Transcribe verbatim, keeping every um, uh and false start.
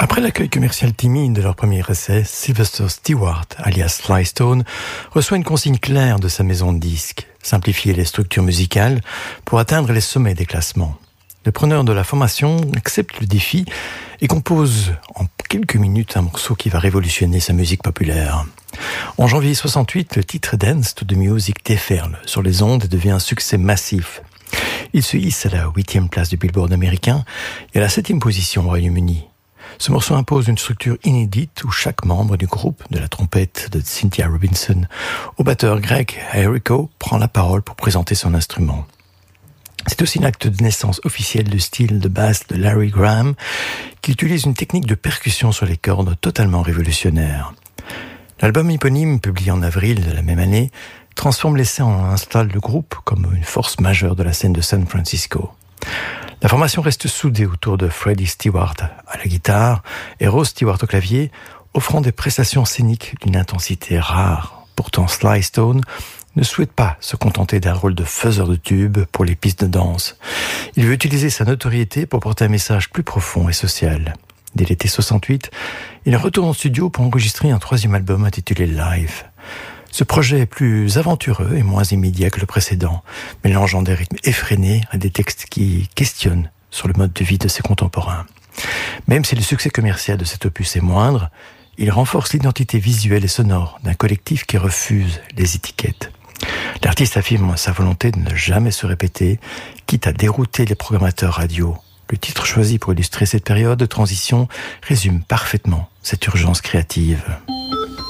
Après l'accueil commercial timide de leur premier essai, Sylvester Stewart, alias Sly Stone, reçoit une consigne claire de sa maison de disques, simplifier les structures musicales pour atteindre les sommets des classements. Le preneur de la formation accepte le défi et compose en quelques minutes un morceau qui va révolutionner sa musique populaire. En janvier soixante-huit, le titre Dance to the Music déferle sur les ondes et devient un succès massif. Il se hisse à la huitième place du Billboard américain et à la septième position au Royaume-Uni. Ce morceau impose une structure inédite où chaque membre du groupe, de la trompette de Cynthia Robinson au batteur Greg Errico, prend la parole pour présenter son instrument. C'est aussi un acte de naissance officiel du style de basse de Larry Graham, qui utilise une technique de percussion sur les cordes totalement révolutionnaire. L'album éponyme, publié en avril de la même année, transforme l'essai en installe le groupe comme une force majeure de la scène de San Francisco. La formation reste soudée autour de Freddie Stewart à la guitare et Rose Stewart au clavier, offrant des prestations scéniques d'une intensité rare. Pourtant, Sly Stone ne souhaite pas se contenter d'un rôle de faiseur de tubes pour les pistes de danse. Il veut utiliser sa notoriété pour porter un message plus profond et social. Dès l'été soixante-huit, il retourne en studio pour enregistrer un troisième album intitulé Live. Ce projet est plus aventureux et moins immédiat que le précédent, mélangeant des rythmes effrénés à des textes qui questionnent sur le mode de vie de ses contemporains. Même si le succès commercial de cet opus est moindre, il renforce l'identité visuelle et sonore d'un collectif qui refuse les étiquettes. L'artiste affirme sa volonté de ne jamais se répéter, quitte à dérouter les programmateurs radio. Le titre choisi pour illustrer cette période de transition résume parfaitement cette urgence créative.